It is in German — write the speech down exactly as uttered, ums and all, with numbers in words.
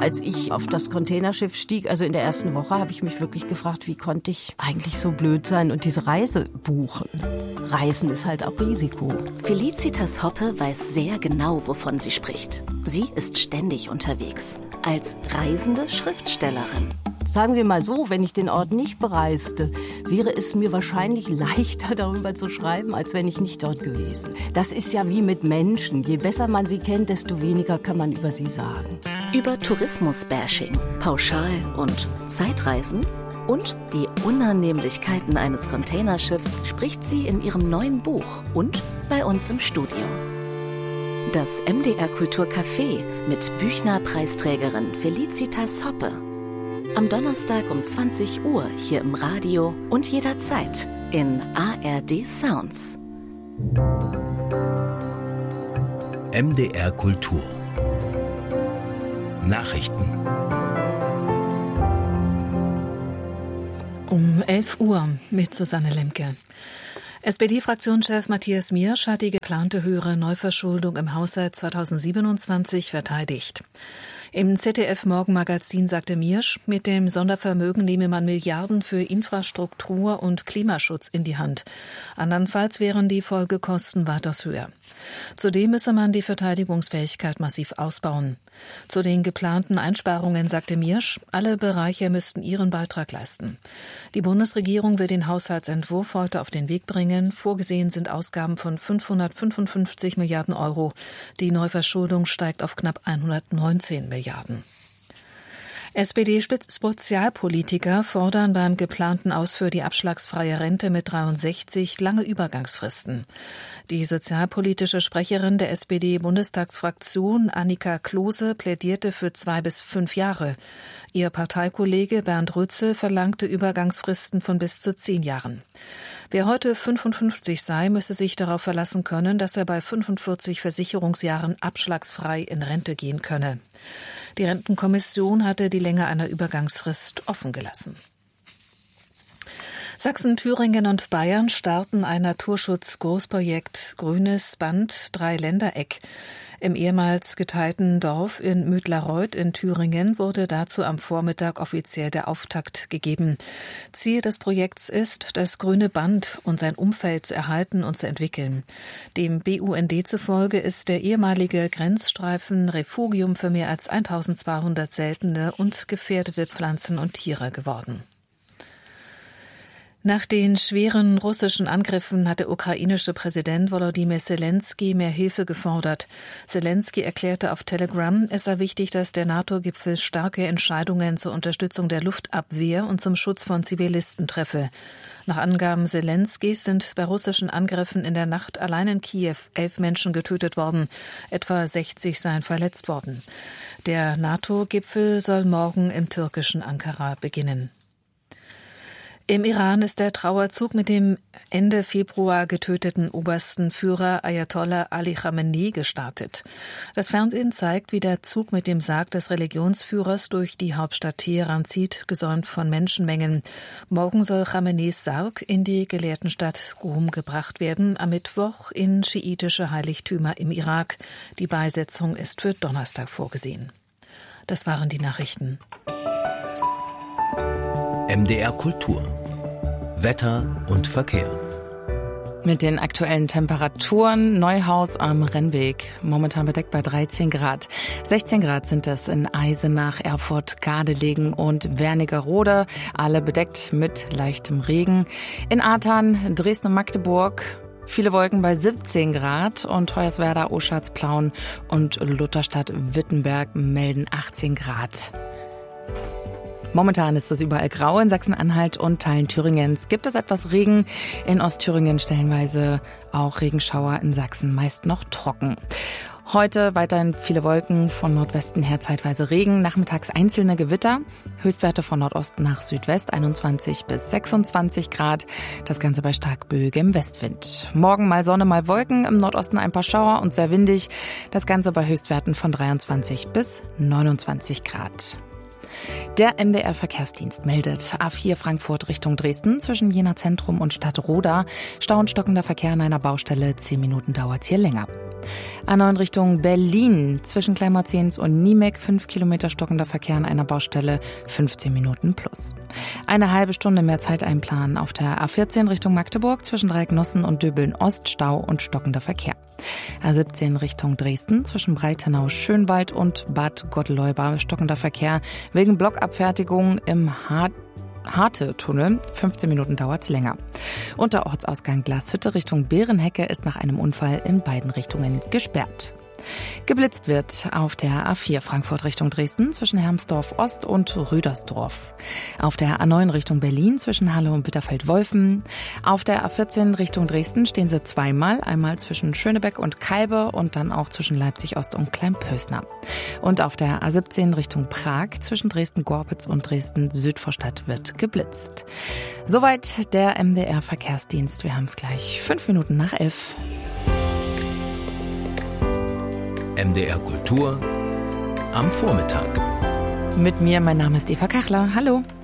Als ich auf das Containerschiff stieg, also in der ersten Woche, habe ich mich wirklich gefragt, wie konnte ich eigentlich so blöd sein und diese Reise buchen? Reisen ist halt auch Risiko. Felicitas Hoppe weiß sehr genau, wovon sie spricht. Sie ist ständig unterwegs. Als reisende Schriftstellerin. Sagen wir mal so, wenn ich den Ort nicht bereiste, wäre es mir wahrscheinlich leichter, darüber zu schreiben, als wenn ich nicht dort gewesen. Das ist ja wie mit Menschen. Je besser man sie kennt, desto weniger kann man über sie sagen. Über Tourismus-Bashing, Pauschal- und Zeitreisen und die Unannehmlichkeiten eines Containerschiffs spricht sie in ihrem neuen Buch und bei uns im Studio. Das M D R Kulturcafé mit Büchner-Preisträgerin Felicitas Hoppe. Am Donnerstag um zwanzig Uhr hier im Radio und jederzeit in A R D Sounds. M D R Kultur. Nachrichten. Um elf Uhr mit Susanne Lemke. S P D-Fraktionschef Matthias Miersch hat die geplante höhere Neuverschuldung im Haushalt zweitausendsiebenundzwanzig verteidigt. Im Z D F-Morgenmagazin sagte Miersch, mit dem Sondervermögen nehme man Milliarden für Infrastruktur und Klimaschutz in die Hand. Andernfalls wären die Folgekosten weitaus höher. Zudem müsse man die Verteidigungsfähigkeit massiv ausbauen. Zu den geplanten Einsparungen sagte Miersch, alle Bereiche müssten ihren Beitrag leisten. Die Bundesregierung will den Haushaltsentwurf heute auf den Weg bringen. Vorgesehen sind Ausgaben von fünfhundertfünfundfünfzig Milliarden Euro. Die Neuverschuldung steigt auf knapp hundertneunzehn Milliarden. S P D-Spezialpolitiker fordern beim geplanten Aus für die abschlagsfreie Rente mit dreiundsechzig lange Übergangsfristen. Die sozialpolitische Sprecherin der S P D-Bundestagsfraktion Annika Klose plädierte für zwei bis fünf Jahre. Ihr Parteikollege Bernd Rützel verlangte Übergangsfristen von bis zu zehn Jahren. Wer heute fünfundfünfzig sei, müsse sich darauf verlassen können, dass er bei fünfundvierzig Versicherungsjahren abschlagsfrei in Rente gehen könne. Die Rentenkommission hatte die Länge einer Übergangsfrist offen gelassen. Sachsen, Thüringen und Bayern starten ein Naturschutz-Großprojekt Grünes Band Dreiländereck. Im ehemals geteilten Dorf in Müdlareuth in Thüringen wurde dazu am Vormittag offiziell der Auftakt gegeben. Ziel des Projekts ist, das grüne Band und sein Umfeld zu erhalten und zu entwickeln. Dem B U N D zufolge ist der ehemalige Grenzstreifen Refugium für mehr als eintausendzweihundert seltene und gefährdete Pflanzen und Tiere geworden. Nach den schweren russischen Angriffen hat der ukrainische Präsident Volodymyr Zelensky mehr Hilfe gefordert. Zelensky erklärte auf Telegram, es sei wichtig, dass der NATO-Gipfel starke Entscheidungen zur Unterstützung der Luftabwehr und zum Schutz von Zivilisten treffe. Nach Angaben Zelenskys sind bei russischen Angriffen in der Nacht allein in Kiew elf Menschen getötet worden. Etwa sechzig seien verletzt worden. Der NATO-Gipfel soll morgen im türkischen Ankara beginnen. Im Iran ist der Trauerzug mit dem Ende Februar getöteten obersten Führer Ayatollah Ali Khamenei gestartet. Das Fernsehen zeigt, wie der Zug mit dem Sarg des Religionsführers durch die Hauptstadt Teheran zieht, gesäumt von Menschenmengen. Morgen soll Khameneis Sarg in die Gelehrtenstadt Qom gebracht werden, am Mittwoch in schiitische Heiligtümer im Irak. Die Beisetzung ist für Donnerstag vorgesehen. Das waren die Nachrichten. M D R Kultur. Wetter und Verkehr. Mit den aktuellen Temperaturen, Neuhaus am Rennweg, momentan bedeckt bei dreizehn Grad. sechzehn Grad sind es in Eisenach, Erfurt, Gardelegen und Wernigerode, alle bedeckt mit leichtem Regen. In Artern, Dresden und Magdeburg, viele Wolken bei siebzehn Grad und Hoyerswerda, Oschatz, Plauen und Lutherstadt-Wittenberg melden achtzehn Grad. Momentan ist es überall grau. In Sachsen-Anhalt und Teilen Thüringens gibt es etwas Regen. In Ostthüringen stellenweise auch Regenschauer, in Sachsen meist noch trocken. Heute weiterhin viele Wolken, von Nordwesten her zeitweise Regen, nachmittags einzelne Gewitter, Höchstwerte von Nordost nach Südwest einundzwanzig bis sechsundzwanzig Grad, das Ganze bei stark böigem Westwind. Morgen mal Sonne, mal Wolken, im Nordosten ein paar Schauer und sehr windig, das Ganze bei Höchstwerten von dreiundzwanzig bis neunundzwanzig Grad. Der M D R-Verkehrsdienst meldet A vier Frankfurt Richtung Dresden zwischen Jena Zentrum und Stadtroda. Stau und stockender Verkehr an einer Baustelle. Zehn Minuten dauert's hier länger. A neun Richtung Berlin zwischen Kleinmarzens und Niemek. Fünf Kilometer stockender Verkehr an einer Baustelle. fünfzehn Minuten plus. Eine halbe Stunde mehr Zeit einplanen auf der A vierzehn Richtung Magdeburg zwischen Dreiecknossen und Döbeln Ost. Stau und stockender Verkehr. A siebzehn Richtung Dresden zwischen Breitenau, Schönwald und Bad Gottleuba. Stockender Verkehr wegen Blockabfertigung im Hart Harte-Tunnel. fünfzehn Minuten dauert's länger. Und der Ortsausgang Glashütte Richtung Bärenhecke ist nach einem Unfall in beiden Richtungen gesperrt. Geblitzt wird auf der A vier Frankfurt Richtung Dresden zwischen Hermsdorf Ost und Rüdersdorf. Auf der A neun Richtung Berlin zwischen Halle und Bitterfeld-Wolfen. Auf der A vierzehn Richtung Dresden stehen sie zweimal. Einmal zwischen Schönebeck und Kalbe und dann auch zwischen Leipzig Ost und Kleinpösner. Und auf der A siebzehn Richtung Prag zwischen Dresden-Gorbitz und Dresden-Südvorstadt wird geblitzt. Soweit der M D R-Verkehrsdienst. Wir haben es gleich fünf Minuten nach elf. M D R Kultur am Vormittag. Mit mir, mein Name ist Eva Kachler. Hallo.